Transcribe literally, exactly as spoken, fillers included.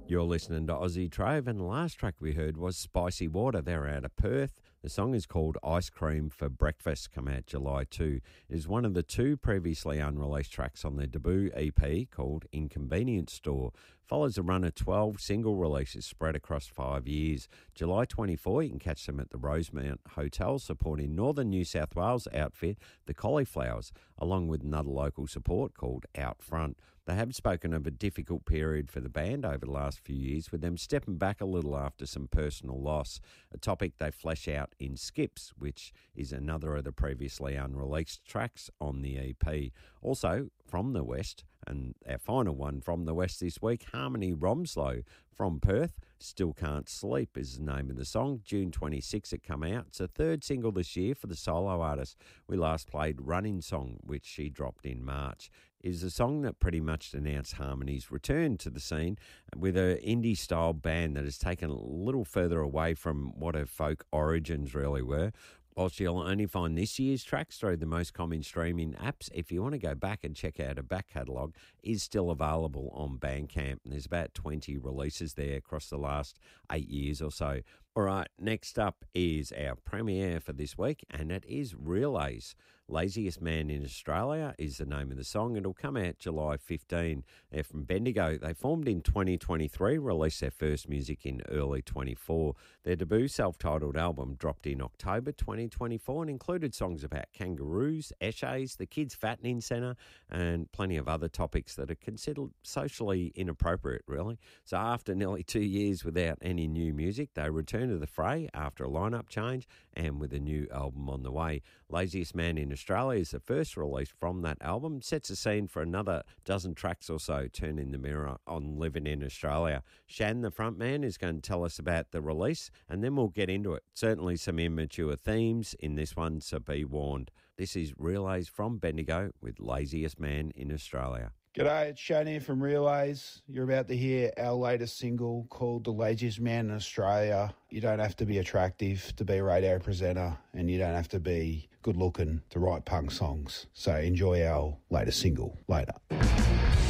You're listening to Aussie Trove, and the last track we heard was Spicy Water. They're out of Perth. The song is called Ice Cream for Breakfast, come out July second. It is one of the two previously unreleased tracks on their debut E P called Inconvenience Store. Follows a run of twelve single releases spread across five years. July twenty-fourth, you can catch them at the Rosemount Hotel supporting Northern New South Wales outfit The Cauliflowers, along with another local support called Out Front. They have spoken of a difficult period for the band over the last few years, with them stepping back a little after some personal loss, a topic they flesh out in Skips, which is another of the previously unreleased tracks on the E P. Also, from the West, and our final one from the West this week, Harmony Romslow from Perth, Still Can't Sleep is the name of the song. June twenty-sixth it come out. It's a third single this year for the solo artist. We last played Running Song, which she dropped in March. It is a song that pretty much announced Harmony's return to the scene with an indie-style band that has taken a little further away from what her folk origins really were. Whilst you'll only find this year's tracks through the most common streaming apps, if you want to go back and check out a back catalogue, is still available on Bandcamp. And there's about twenty releases there across the last eight years or so. All right, next up is our premiere for this week, and it is Relays. Laziest Man in Australia is the name of the song. It'll come out July fifteenth. They're from Bendigo. They formed in twenty twenty-three, released their first music in early twenty-four. Their debut self-titled album dropped in October twenty twenty-four and included songs about kangaroos, eshays, the Kids Fattening Centre, and plenty of other topics that are considered socially inappropriate, really. So after nearly two years without any new music, they returned to the fray after a lineup change and with a new album on the way. Laziest Man in Australia is the first release from that album, sets a scene for another dozen tracks or so, turning the mirror on living in Australia. Shan, the frontman, is going to tell us about the release, and then we'll get into it. Certainly some immature themes in this one, so be warned. This is Relays from Bendigo with Laziest Man in Australia. G'day, it's Shane here from Relays. You're about to hear our latest single called The Laziest Man in Australia. You don't have to be attractive to be a radio presenter, and you don't have to be good looking to write punk songs. So enjoy our latest single. Later.